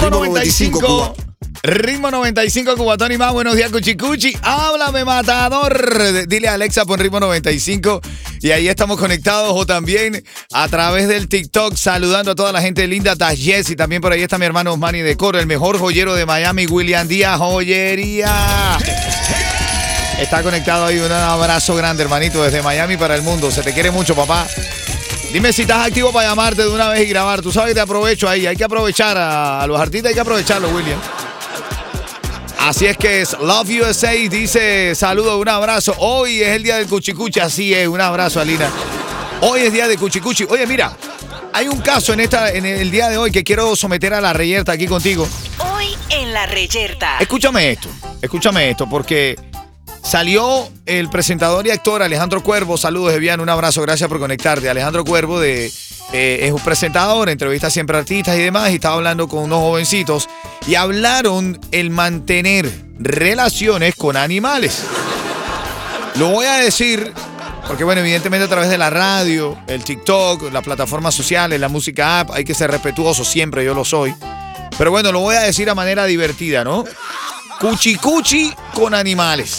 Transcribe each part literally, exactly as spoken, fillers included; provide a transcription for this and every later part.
Ritmo noventa y cinco. Ritmo noventa y cinco, Cubatón y más. Buenos días, Cuchicuchi. Háblame, matador. Dile a Alexa por Ritmo noventa y cinco. Y ahí estamos conectados o también a través del TikTok, saludando a toda la gente linda. Está Jessy, también por ahí está mi hermano Osmani de Coro, el mejor joyero de Miami, William Díaz, joyería. Está conectado ahí. Un abrazo grande, hermanito, desde Miami para el mundo. Se te quiere mucho, papá. Dime si estás activo para llamarte de una vez y grabar. Tú sabes que te aprovecho ahí. Hay que aprovechar a, a los artistas, hay que aprovecharlo, William. Así es que es Love U S A dice, saludos, un abrazo. Hoy es el día del Cuchicuchi, así es, un abrazo, Alina. Hoy es día de Cuchicuchi. Oye, mira, hay un caso en esta en el día de hoy que quiero someter a la reyerta aquí contigo. Hoy en la reyerta. Escúchame esto, escúchame esto, porque salió el presentador y actor Alejandro Cuervo. Saludos, Evian, un abrazo, gracias por conectarte. Alejandro Cuervo de, eh, es un presentador, entrevista siempre a artistas y demás, y estaba hablando con unos jovencitos y hablaron el mantener relaciones con animales. Lo voy a decir porque, bueno, evidentemente a través de la radio, el TikTok, las plataformas sociales, la música app, hay que ser respetuoso siempre, yo lo soy. Pero bueno, lo voy a decir a manera divertida, ¿no? Cuchicuchi con animales.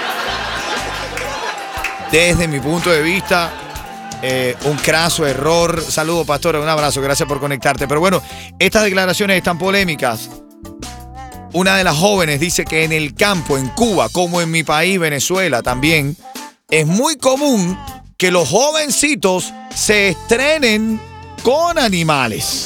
Desde mi punto de vista, eh, un craso error. Saludos, pastora, un abrazo, gracias por conectarte. Pero bueno, estas declaraciones están polémicas. Una de las jóvenes dice que en el campo, en Cuba, como en mi país, Venezuela también, es muy común que los jovencitos se estrenen con animales.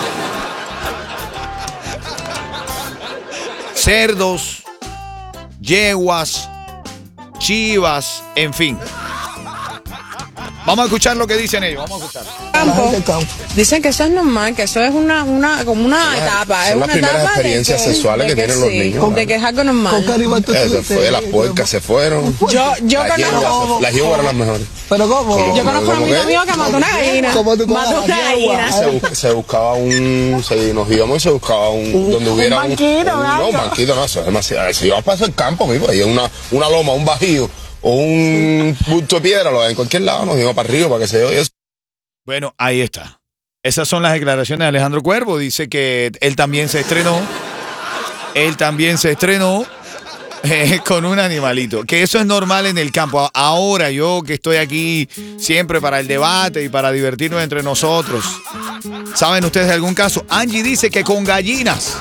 Cerdos, yeguas, chivas, en fin. Vamos a escuchar lo que dicen ellos, vamos a escuchar. Campo. Dicen que eso es normal, que eso es una, una como una son etapa. Son es las una primeras etapa experiencias de que, sexuales que, de que tienen sí, los niños. de que es algo normal. Eh, se fue, las puercas se fueron. Yo, yo las conozco. Las yeguas eran las mejores. ¿Pero cómo? Yo conozco a un amigo mío que mató una gallina. ¿Cómo tú Mató una gallina. Se, bus, se buscaba un. Se, nos íbamos y se buscaba un. un donde hubiera un banquito, un. un no, un banquito, no, eso es demasiado. Si íbamos para el campo, mismo, ahí una, una loma, un bajío o un bulto de piedra, lo en cualquier lado, nos íbamos para arriba para que se oye eso. Bueno, ahí está. Esas son las declaraciones de Alejandro Cuervo. Dice que él también se estrenó. Él también se estrenó eh, con un animalito. Que eso es normal en el campo. Ahora yo que estoy aquí siempre para el debate y para divertirnos entre nosotros. ¿Saben ustedes de algún caso? Angie dice que con gallinas.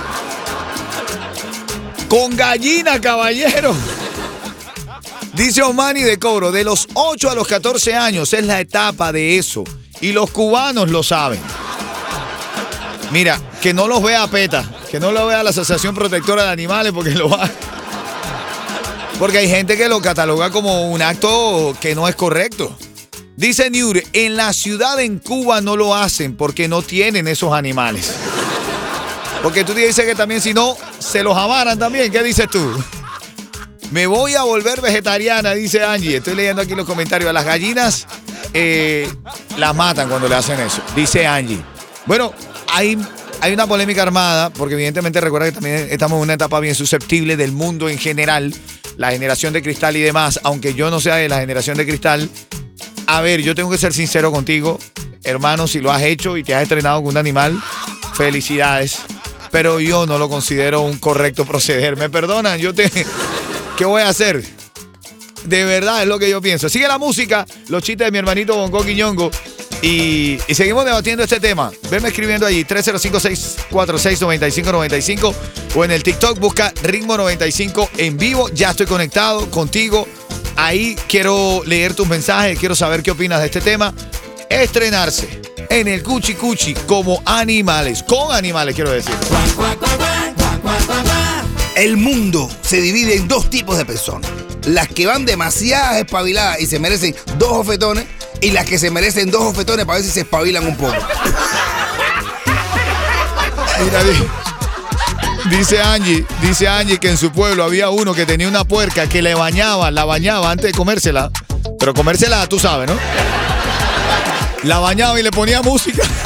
Con gallinas, caballero. Dice Osmani de Cobro, de los ocho a los catorce años es la etapa de eso. Y los cubanos lo saben. Mira, que no los vea PETA, que no lo vea la Asociación Protectora de Animales, porque lo va. Porque hay gente que lo cataloga como un acto que no es correcto. Dice Niure, en la ciudad en Cuba no lo hacen porque no tienen esos animales. Porque tú dices que también si no, se los amaran también. ¿Qué dices tú? Me voy a volver vegetariana, dice Angie. Estoy leyendo aquí los comentarios. A las gallinas eh, las matan cuando le hacen eso, dice Angie. Bueno, hay, hay una polémica armada, porque evidentemente recuerda que también estamos en una etapa bien susceptible del mundo en general, la generación de cristal y demás, aunque yo no sea de la generación de cristal. A ver, yo tengo que ser sincero contigo, hermano, si lo has hecho y te has estrenado con un animal, felicidades, pero yo no lo considero un correcto proceder. ¿Me perdonan? Yo te... ¿Qué voy a hacer? De verdad es lo que yo pienso. Sigue la música, los chistes de mi hermanito Bongo Quiñongo. Y, y seguimos debatiendo este tema. Venme escribiendo allí tres cero cinco, seis cuatro seis, nueve cinco nueve cinco o en el TikTok busca Ritmo noventa y cinco en vivo. Ya estoy conectado contigo. Ahí quiero leer tus mensajes, quiero saber qué opinas de este tema. Estrenarse en el Cuchi Cuchi como animales, con animales quiero decir. El mundo se divide en dos tipos de personas. Las que van demasiadas espabiladas y se merecen dos ofetones, y las que se merecen dos ofetones para ver si se espabilan un poco. Mira, dice Angie, dice Angie que en su pueblo había uno que tenía una puerca que le bañaba, la bañaba antes de comérsela. Pero comérsela, tú sabes, ¿no? La bañaba y le ponía música.